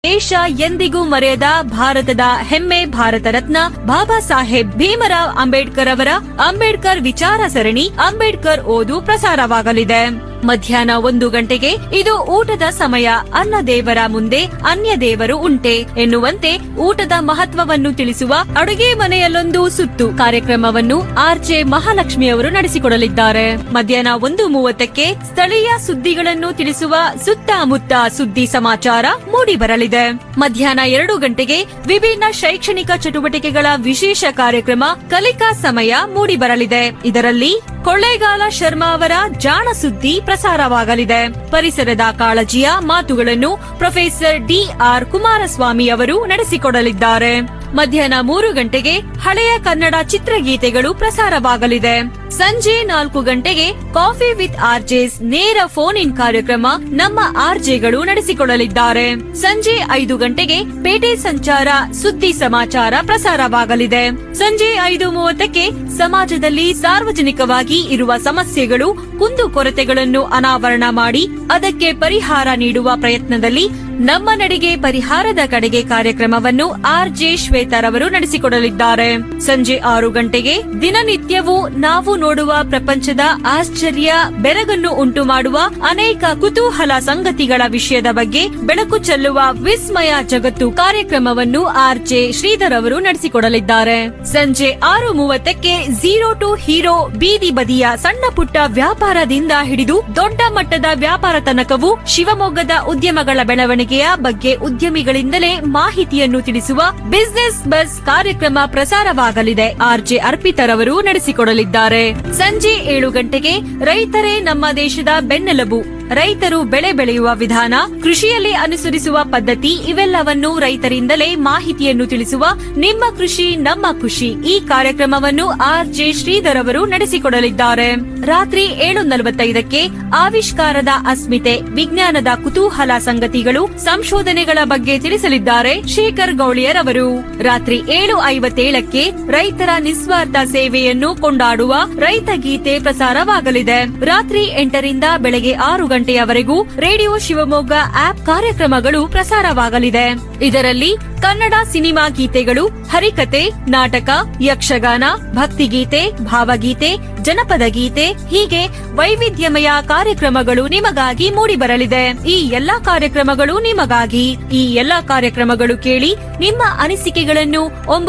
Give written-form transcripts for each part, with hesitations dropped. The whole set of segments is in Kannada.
ದೇಶ ಎಂದಿಗೂ ಮರೆಯದ ಭಾರತದ ಹೆಮ್ಮೆ ಭಾರತ ರತ್ನ ಬಾಬಾ ಸಾಹೇಬ್ ಭೀಮರಾವ್ ಅಂಬೇಡ್ಕರ್ ಅವರ ಅಂಬೇಡ್ಕರ್ ವಿಚಾರ ಸರಣಿ ಅಂಬೇಡ್ಕರ್ ಓದು ಪ್ರಸಾರವಾಗಲಿದೆ. ಮಧ್ಯಾಹ್ನ 1 ಗಂಟೆಗೆ ಇದು ಊಟದ ಸಮಯ. ಅನ್ನ ದೇವರ ಮುಂದೆ ಅನ್ಯ ದೇವರು ಉಂಟೆ ಎನ್ನುವಂತೆ ಊಟದ ಮಹತ್ವವನ್ನು ತಿಳಿಸುವ ಅಡುಗೆ ಮನೆಯಲ್ಲೊಂದು ಸುತ್ತು ಕಾರ್ಯಕ್ರಮವನ್ನು ಆರ್ಜೆ ಮಹಾಲಕ್ಷ್ಮಿ ಅವರು ನಡೆಸಿಕೊಡಲಿದ್ದಾರೆ. ಮಧ್ಯಾಹ್ನ 1:30ಕ್ಕೆ ಸ್ಥಳೀಯ ಸುದ್ದಿಗಳನ್ನು ತಿಳಿಸುವ ಸುತ್ತಮುತ್ತ ಸುದ್ದಿ ಸಮಾಚಾರ ಮೂಡಿಬರಲಿದೆ. ಮಧ್ಯಾಹ್ನ 2 ಗಂಟೆಗೆ ವಿಭಿನ್ನ ಶೈಕ್ಷಣಿಕ ಚಟುವಟಿಕೆಗಳ ವಿಶೇಷ ಕಾರ್ಯಕ್ರಮ ಕಲಿಕಾ ಸಮಯ ಮೂಡಿಬರಲಿದೆ. ಇದರಲ್ಲಿ ಕೊಳ್ಳೇಗಾಲ ಶರ್ಮಾ ಅವರ ಜಾಣ ಸುದ್ದಿ ಪ್ರಸಾರವಾಗಲಿದೆ. ಪರಿಸರದ ಕಾಳಜಿಯ ಮಾತುಗಳನ್ನು ಪ್ರೊಫೆಸರ್ ಡಿಆರ್ ಕುಮಾರಸ್ವಾಮಿ ಅವರು ನಡೆಸಿಕೊಡಲಿದ್ದಾರೆ. ಮಧ್ಯಾಹ್ನ 3 ಗಂಟೆಗೆ ಹಳೆಯ ಕನ್ನಡ ಚಿತ್ರಗೀತೆಗಳು ಪ್ರಸಾರವಾಗಲಿದೆ. ಸಂಜೆ 4 ಗಂಟೆಗೆ ಕಾಫಿ ವಿತ್ ಆರ್ಜೆಸ್ ನೇರ ಫೋನ್ ಇನ್ ಕಾರ್ಯಕ್ರಮ ನಮ್ಮ ಆರ್ಜೆಗಳು ನಡೆಸಿಕೊಡಲಿದ್ದಾರೆ. ಸಂಜೆ 5 ಗಂಟೆಗೆ ಪೇಟೆ ಸಂಚಾರ ಸುದ್ದಿ ಸಮಾಚಾರ ಪ್ರಸಾರವಾಗಲಿದೆ. ಸಂಜೆ 5:30ಕ್ಕೆ ಸಮಾಜದಲ್ಲಿ ಸಾರ್ವಜನಿಕವಾಗಿ ಇರುವ ಸಮಸ್ಯೆಗಳು ಕುಂದುಕೊರತೆಗಳನ್ನು ಅನಾವರಣ ಮಾಡಿ ಅದಕ್ಕೆ ಪರಿಹಾರ ನೀಡುವ ಪ್ರಯತ್ನದಲ್ಲಿ ನಮ್ಮ ನಡಿಗೆ ಪರಿಹಾರದ ಕಡೆಗೆ ಕಾರ್ಯಕ್ರಮವನ್ನು ಆರ್ಜೆ ಶ್ವೇತರವರು ನಡೆಸಿಕೊಡಲಿದ್ದಾರೆ. ಸಂಜೆ 6 ಗಂಟೆಗೆ ದಿನನಿತ್ಯವೂ ನಾವು ನೋಡುವ ಪ್ರಪಂಚದ ಆಶ್ಚರ್ಯ ಬೆರಗನ್ನು ಉಂಟು ಮಾಡುವ ಅನೇಕ ಕುತೂಹಲ ಸಂಗತಿಗಳ ವಿಷಯದ ಬಗ್ಗೆ ಬೆಳಕು ಚೆಲ್ಲುವ ವಿಸ್ಮಯ ಜಗತ್ತು ಕಾರ್ಯಕ್ರಮವನ್ನು ಆರ್ಜೆ ಶ್ರೀಧರ್ ಅವರು ನಡೆಸಿಕೊಡಲಿದ್ದಾರೆ. ಸಂಜೆ 6:30ಕ್ಕೆ ಝೀರೋ ಟು ಹೀರೋ ಬೀದಿ ಬದಿಯ ಸಣ್ಣ ಪುಟ್ಟ ವ್ಯಾಪಾರದಿಂದ ಹಿಡಿದು ದೊಡ್ಡ ಮಟ್ಟದ ವ್ಯಾಪಾರ ತನಕವೂ ಶಿವಮೊಗ್ಗದ ಉದ್ಯಮಗಳ ಬೆಳವಣಿಗೆಯ ಬಗ್ಗೆ ಉದ್ಯಮಿಗಳಿಂದಲೇ ಮಾಹಿತಿಯನ್ನು ತಿಳಿಸುವ ಬಿಸಿನೆಸ್ ಬಸ್ ಕಾರ್ಯಕ್ರಮ ಪ್ರಸಾರವಾಗಲಿದೆ. ಆರ್ಜೆ ಅರ್ಪಿತರವರು ನಡೆಸಿಕೊಡಲಿದ್ದಾರೆ. ಸಂಜೆ 7 ಗಂಟೆಗೆ ರೈತರೇ ನಮ್ಮ ದೇಶದ ಬೆನ್ನೆಲುಬು, ರೈತರು ಬೆಳೆ ಬೆಳೆಯುವ ವಿಧಾನ, ಕೃಷಿಯಲ್ಲಿ ಅನುಸರಿಸುವ ಪದ್ಧತಿ ಇವೆಲ್ಲವನ್ನು ರೈತರಿಂದಲೇ ಮಾಹಿತಿಯನ್ನು ತಿಳಿಸುವ ನಿಮ್ಮ ಕೃಷಿ ನಮ್ಮ ಖುಷಿ ಈ ಕಾರ್ಯಕ್ರಮವನ್ನು ಆರ್ಜೆ ಶ್ರೀಧರ್ ಅವರು ನಡೆಸಿಕೊಡಲಿದ್ದಾರೆ. ರಾತ್ರಿ 7:45ಕ್ಕೆ ಆವಿಷ್ಕಾರದ ಅಸ್ಮಿತೆ, ವಿಜ್ಞಾನದ ಕುತೂಹಲ ಸಂಗತಿಗಳು, ಸಂಶೋಧನೆಗಳ ಬಗ್ಗೆ ತಿಳಿಸಲಿದ್ದಾರೆ ಶೇಖರ್ ಗೌಳಿಯರ್ ಅವರು. ರಾತ್ರಿ 7:57ಕ್ಕೆ ರೈತರ ನಿಸ್ವಾರ್ಥ ಸೇವೆಯನ್ನು ಕೊಂಡಾಡುವ ರೈತ ಗೀತೆ ಪ್ರಸಾರವಾಗಲಿದೆ. ರಾತ್ರಿ 8ರಿಂದ ಬೆಳಗ್ಗೆ 6 ಗಂಟೆಯವರೆಗೂ ರೇಡಿಯೋ ಶಿವಮೊಗ್ಗ ಆಪ್ ಕಾರ್ಯಕ್ರಮಗಳು ಪ್ರಸಾರವಾಗಲಿದೆ. ಇದರಲ್ಲಿ ಕನ್ನಡ ಸಿನಿಮಾ ಗೀತೆಗಳು, ಹರಿಕತೆ, ನಾಟಕ, ಯಕ್ಷಗಾನ, ಭಕ್ತಿಗೀತೆ, ಭಾವಗೀತೆ, ಜನಪದ ಗೀತೆ ಹೀಗೆ ವೈವಿಧ್ಯಮಯ ಕಾರ್ಯಕ್ರಮಗಳು ನಿಮಗಾಗಿ ಮೂಡಿಬರಲಿದೆ. ಈ ಎಲ್ಲಾ ಕಾರ್ಯಕ್ರಮಗಳು ನಿಮಗಾಗಿ. ಈ ಎಲ್ಲಾ ಕಾರ್ಯಕ್ರಮಗಳು ಕೇಳಿ ನಿಮ್ಮ ಅನಿಸಿಕೆಗಳನ್ನು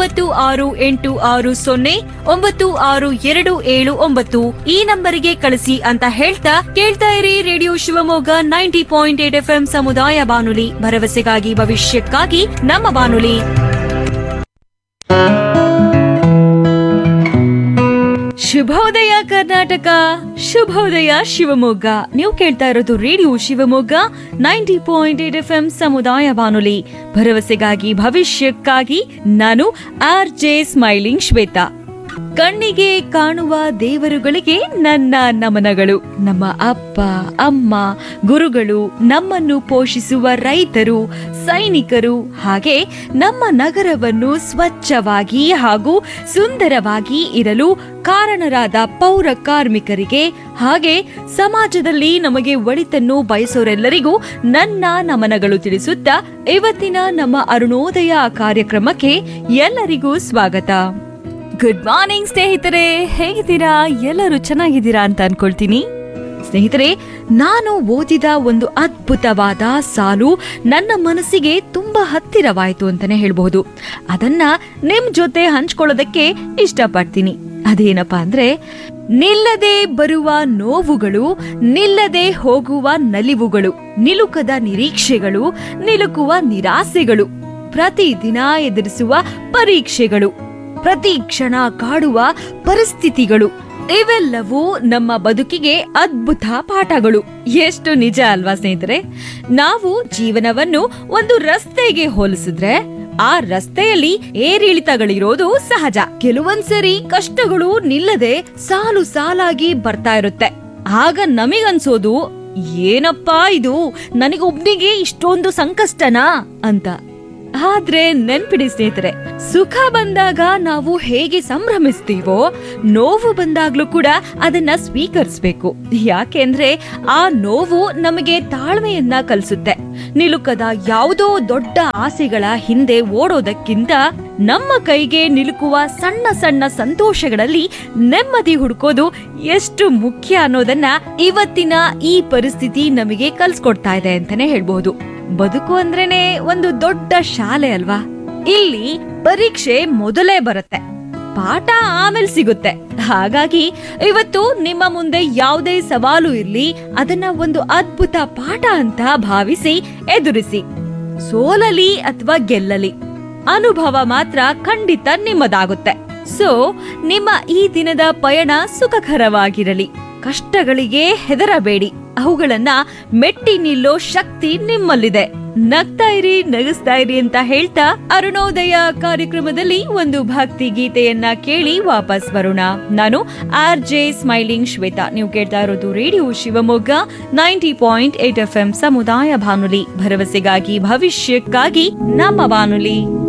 9660962779 ಈ ನಂಬರಿಗೆ ಕಳಿಸಿ ಅಂತ ಹೇಳ್ತಾ ಕೇಳ್ತಾ ಇರಿ ರೇಡಿಯೋ ಶಿವಮೊಗ್ಗ 90.8 FM ಸಮುದಾಯ ಬಾನುಲಿ, ಭರವಸೆಗಾಗಿ ಭವಿಷ್ಯಕ್ಕಾಗಿ ನಮ್ಮ ಬಾನುಲಿ. ಶುಭೋದಯ ಕರ್ನಾಟಕ, ಶುಭೋದಯ ಶಿವಮೊಗ್ಗ. ನೀವು ಕೇಳ್ತಾ ಇರೋದು ರೇಡಿಯೋ ಶಿವಮೊಗ್ಗ 90.8 FM ಸಮುದಾಯ ಬಾನುಲಿ, ಭರವಸೆಗಾಗಿ ಭವಿಷ್ಯಕ್ಕಾಗಿ. ನಾನು ಆರ್ಜೆ ಸ್ಮೈಲಿಂಗ್ ಶ್ವೇತಾ. ಕಣ್ಣಿಗೆ ಕಾಣುವ ದೇವರುಗಳಿಗೆ ನನ್ನ ನಮನಗಳು. ನಮ್ಮ ಅಪ್ಪ ಅಮ್ಮ, ಗುರುಗಳು, ನಮ್ಮನ್ನು ಪೋಷಿಸುವ ರೈತರು, ಸೈನಿಕರು, ಹಾಗೆ ನಮ್ಮ ನಗರವನ್ನು ಸ್ವಚ್ಛವಾಗಿ ಹಾಗೂ ಸುಂದರವಾಗಿ ಇರಲು ಕಾರಣರಾದ ಪೌರ ಕಾರ್ಮಿಕರಿಗೆ, ಹಾಗೆ ಸಮಾಜದಲ್ಲಿ ನಮಗೆ ಒಳಿತನ್ನು ಬಯಸೋರೆಲ್ಲರಿಗೂ ನನ್ನ ನಮನಗಳು ತಿಳಿಸುತ್ತಾ ಇವತ್ತಿನ ನಮ್ಮ ಅರುಣೋದಯ ಕಾರ್ಯಕ್ರಮಕ್ಕೆ ಎಲ್ಲರಿಗೂ ಸ್ವಾಗತ. ಗುಡ್ ಮಾರ್ನಿಂಗ್ ಸ್ನೇಹಿತರೆ, ಹೇಗಿದ್ದೀರಾ? ಎಲ್ಲರೂ ಚೆನ್ನಾಗಿದ್ದೀರಾ ಅಂತ ಅನ್ಕೊಳ್ತೀನಿ. ಸ್ನೇಹಿತರೆ, ನಾನು ಓದಿದ ಒಂದು ಅದ್ಭುತವಾದ ಸಾಲು ನನ್ನ ಮನಸ್ಸಿಗೆ ತುಂಬಾ ಹತ್ತಿರವಾಯಿತು ಅಂತಾನೆ ಹೇಳ್ಬಹುದು. ಅದನ್ನ ನಿಮ್ ಜೊತೆ ಹಂಚ್ಕೊಳ್ಳೋದಕ್ಕೆ ಇಷ್ಟಪಡ್ತೀನಿ. ಅದೇನಪ್ಪಾ ಅಂದ್ರೆ, ನಿಲ್ಲದೆ ಬರುವ ನೋವುಗಳು, ನಿಲ್ಲದೆ ಹೋಗುವ ನಲಿವುಗಳು, ನಿಲುಕದ ನಿರೀಕ್ಷೆಗಳು, ನಿಲುಕುವ ನಿರಾಸೆಗಳು, ಪ್ರತಿದಿನ ಎದುರಿಸುವ ಪರೀಕ್ಷೆಗಳು, ಪ್ರತಿ ಕ್ಷಣ ಕಾಡುವ ಪರಿಸ್ಥಿತಿಗಳು, ಇವೆಲ್ಲವೂ ನಮ್ಮ ಬದುಕಿಗೆ ಅದ್ಭುತ ಪಾಠಗಳು. ಎಷ್ಟು ನಿಜ ಅಲ್ವಾ ಸ್ನೇಹಿತರೆ? ನಾವು ಜೀವನವನ್ನು ಒಂದು ರಸ್ತೆಗೆ ಹೋಲಿಸಿದ್ರೆ ಆ ರಸ್ತೆಯಲ್ಲಿ ಏರಿಳಿತಗಳಿರೋದು ಸಹಜ. ಕೆಲವೊಂದ್ಸರಿ ಕಷ್ಟಗಳು ನಿಲ್ಲದೆ ಸಾಲು ಸಾಲಾಗಿ ಬರ್ತಾ ಇರುತ್ತೆ. ಆಗ ನಮಿಗನ್ಸೋದು, ಏನಪ್ಪಾ ಇದು, ನನಗೊಬ್ನಿಗೆ ಇಷ್ಟೊಂದು ಸಂಕಷ್ಟನಾ ಅಂತ. ಆದ್ರೆ ನೆನ್ಪಿಡಿ ಸ್ನೇಹಿತರೆ, ಸುಖ ಬಂದಾಗ ನಾವು ಹೇಗೆ ಸಂಭ್ರಮಿಸ್ತೀವೋ, ನೋವು ಬಂದಾಗ್ಲೂ ಕೂಡ ಅದನ್ನ ಸ್ವೀಕರಿಸ್ಬೇಕು. ಯಾಕೆಂದ್ರೆ ಆ ನೋವು ನಮಗೆ ತಾಳ್ಮೆಯನ್ನ ಕಲಿಸುತ್ತೆ. ನಿಲುಕದ ಯಾವುದೋ ದೊಡ್ಡ ಆಸೆಗಳ ಹಿಂದೆ ಓಡೋದಕ್ಕಿಂತ ನಮ್ಮ ಕೈಗೆ ನಿಲುಕುವ ಸಣ್ಣ ಸಣ್ಣ ಸಂತೋಷಗಳಲ್ಲಿ ನೆಮ್ಮದಿ ಹುಡುಕೋದು ಎಷ್ಟು ಮುಖ್ಯ ಅನ್ನೋದನ್ನ ಇವತ್ತಿನ ಈ ಪರಿಸ್ಥಿತಿ ನಮಗೆ ಕಲ್ಸ್ಕೊಡ್ತಾ ಇದೆ ಅಂತಾನೆ ಹೇಳ್ಬಹುದು. ಬದುಕು ಅಂದ್ರೇನೆ ಒಂದು ದೊಡ್ಡ ಶಾಲೆ ಅಲ್ವಾ? ಇಲ್ಲಿ ಪರೀಕ್ಷೆ ಮೊದಲೇ ಬರುತ್ತೆ, ಪಾಠ ಆಮೇಲೆ ಸಿಗುತ್ತೆ. ಹಾಗಾಗಿ ಇವತ್ತು ನಿಮ್ಮ ಮುಂದೆ ಯಾವುದೇ ಸವಾಲು ಇರ್ಲಿ, ಅದನ್ನ ಒಂದು ಅದ್ಭುತ ಪಾಠ ಅಂತ ಭಾವಿಸಿ ಎದುರಿಸಿ. ಸೋಲಲಿ ಅಥವಾ ಗೆಲ್ಲಲಿ, ಅನುಭವ ಮಾತ್ರ ಖಂಡಿತ ನಿಮ್ಮದಾಗುತ್ತೆ. ಸೊ ನಿಮ್ಮ ಈ ದಿನದ ಪಯಣ ಸುಖಕರವಾಗಿರಲಿ. ಕಷ್ಟಗಳಿಗೆ ಹೆದರಬೇಡಿ, ಅವುಗಳನ್ನ ಮೆಟ್ಟಿ ನಿಲ್ಲೋ ಶಕ್ತಿ ನಿಮ್ಮಲ್ಲಿದೆ. ನಗ್ತಾ ಇರಿ, ನಗಿಸ್ತಾ ಇರಿ ಅಂತ ಹೇಳ್ತಾ ಅರುಣೋದಯ ಕಾರ್ಯಕ್ರಮದಲ್ಲಿ ಒಂದು ಭಕ್ತಿ ಗೀತೆಯನ್ನ ಕೇಳಿ ವಾಪಸ್ ಬರೋಣ. ನಾನು RJ ಸ್ಮೈಲಿಂಗ್ ಶ್ವೇತಾ. ನೀವು ಕೇಳ್ತಾ ಇರೋದು ರೇಡಿಯೋ ಶಿವಮೊಗ್ಗ 90.8 FM ಸಮುದಾಯ ಬಾನುಲಿ, ಭರವಸೆಗಾಗಿ ಭವಿಷ್ಯಕ್ಕಾಗಿ ನಮ್ಮ ಬಾನುಲಿ.